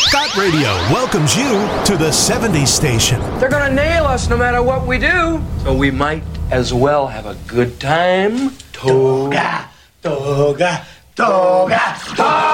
Got Radio welcomes you to the 70s station. They're gonna nail us no matter what we do. So we might as well have a good time. Toga, toga, toga, toga.